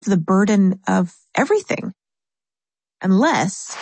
the burden of everything. Unless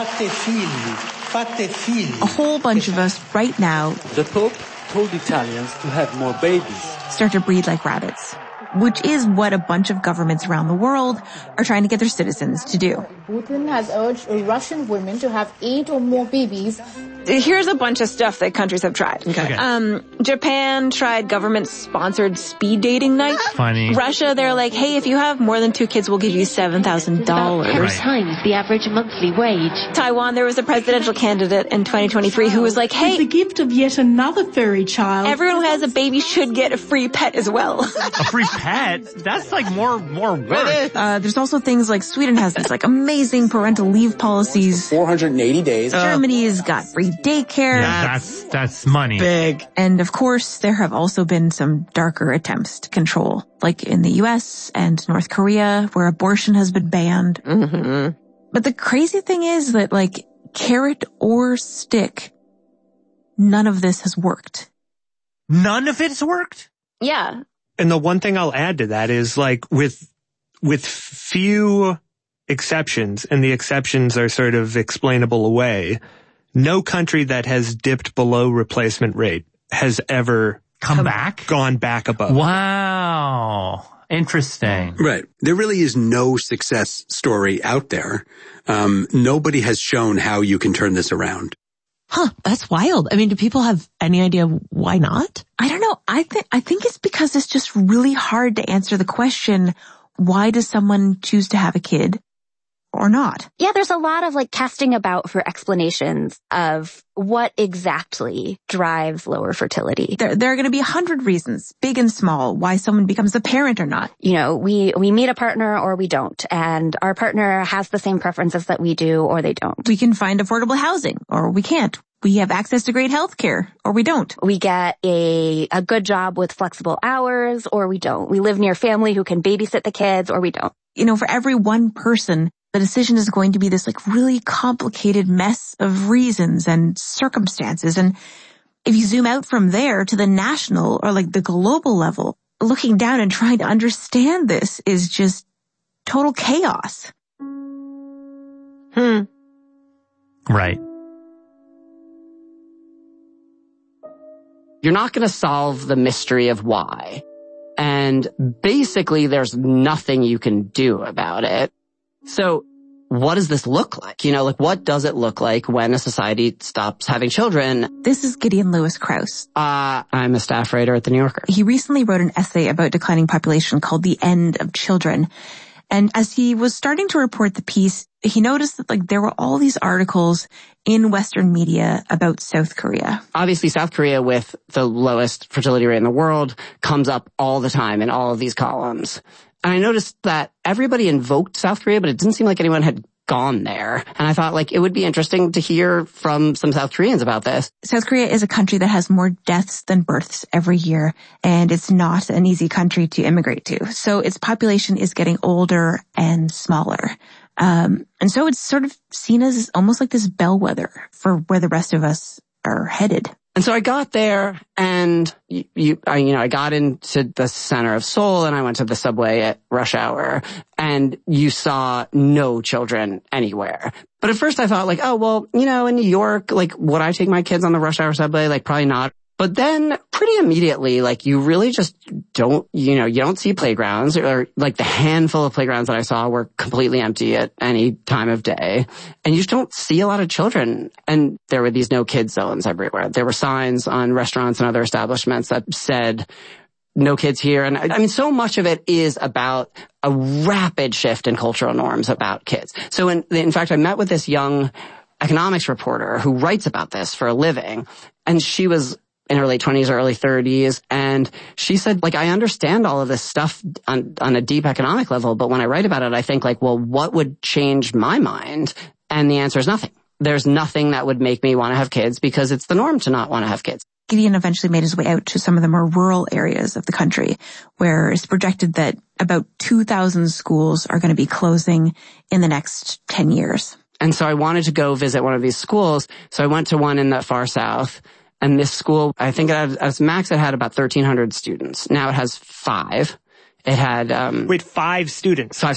a whole bunch of us right now the Pope told Italians to have more babies. Start to breed like rabbits, which is what a bunch of governments around the world are trying to get their citizens to do. Putin has urged Russian women to have 8 or more babies. Here's a bunch of stuff that countries have tried. Okay. Japan tried government-sponsored speed dating nights. Funny. Russia, they're like, hey, if you have more than 2 kids, we'll give you $7,000. About 10 times the average monthly wage. Taiwan, there was a presidential candidate in 2023 who was like, hey, with the gift of yet another furry child, everyone who has a baby should get a free pet as well. A free pet? That's like more work. There's also things like Sweden has these like amazing parental leave policies. 480 days. Germany's got free daycare. Yeah, that's money. Big. And of course, there have also been some darker attempts to control, like in the US and North Korea, where abortion has been banned. Mm-hmm. But the crazy thing is that, like, carrot or stick, none of this has worked. None of it's worked? Yeah. And the one thing I'll add to that is, like, with few exceptions, and the exceptions are sort of explainable away, no country that has dipped below replacement rate has ever gone back above. Wow. Interesting. Right. There really is no success story out there. Nobody has shown how you can turn this around. Huh, that's wild. I mean, do people have any idea why not? I don't know. I think it's because it's just really hard to answer the question, why does someone choose to have a kid or not? Yeah, there's a lot of like casting about for explanations of what exactly drives lower fertility. There are going to be 100 reasons, big and small, why someone becomes a parent or not. You know, we meet a partner or we don't, and our partner has the same preferences that we do or they don't. We can find affordable housing or we can't. We have access to great health care or we don't. We get a good job with flexible hours or we don't. We live near family who can babysit the kids or we don't. You know, for every one person, the decision is going to be this like really complicated mess of reasons and circumstances. And if you zoom out from there to the national or like the global level, looking down and trying to understand this is just total chaos. Right. You're not going to solve the mystery of why. And basically, there's nothing you can do about it. So what does this look like? You know, like what does it look like when a society stops having children? This is Gideon Lewis Krause. I'm a staff writer at The New Yorker. He recently wrote an essay about declining population called The End of Children. And as he was starting to report the piece, he noticed that like there were all these articles in Western media about South Korea. Obviously, South Korea, with the lowest fertility rate in the world, comes up all the time in all of these columns. And I noticed that everybody invoked South Korea, but it didn't seem like anyone had gone there. And I thought like it would be interesting to hear from some South Koreans about this. South Korea is a country that has more deaths than births every year, and it's not an easy country to immigrate to. So its population is getting older and smaller. And so it's sort of seen as almost like this bellwether for where the rest of us are headed. And so I got there and I got into the center of Seoul and I went to the subway at rush hour and you saw no children anywhere. But at first I thought like, oh, well, you know, in New York, like would I take my kids on the rush hour subway? Like probably not. But then pretty immediately, like you really just don't, you don't see playgrounds, or like the handful of playgrounds that I saw were completely empty at any time of day. And you just don't see a lot of children. And there were these no kids zones everywhere. There were signs on restaurants and other establishments that said no kids here. And I mean, so much of it is about a rapid shift in cultural norms about kids. So in fact, I met with this young economics reporter who writes about this for a living, and she was in her late 20s or early 30s. And she said, like, I understand all of this stuff on a deep economic level, but when I write about it, I think like, well, what would change my mind? And the answer is nothing. There's nothing that would make me want to have kids because it's the norm to not want to have kids. Gideon eventually made his way out to some of the more rural areas of the country, where it's projected that about 2,000 schools are going to be closing in the next 10 years. And so I wanted to go visit one of these schools. So I went to one in the far south. And this school, I think as max it had about 1,300 students. Now it has 5. It had, with 5 students. 5